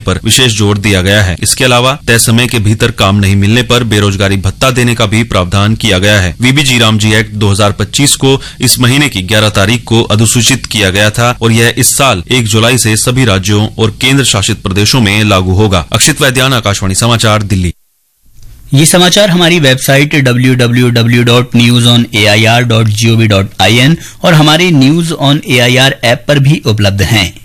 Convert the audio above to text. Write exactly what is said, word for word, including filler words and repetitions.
पर विशेष जोर दिया गया है। इसके अलावा तय समय के भीतर काम नहीं मिलने पर बेरोजगारी भत्ता देने का भी प्रावधान किया गया है। वीबी जी राम जी एक्ट दो हज़ार पच्चीस को इस महीने की ग्यारह तारीख को अधिसूचित किया गया था और यह इस साल एक जुलाई से सभी राज्यों और केंद्र शासित प्रदेशों में लागू होगा। अक्षित वैद्यान, आकाशवाणी समाचार, दिल्ली। ये समाचार हमारी website W W W dot news on A I R dot G O V dot I N और हमारे news on A I R app पर भी उपलब्ध हैं।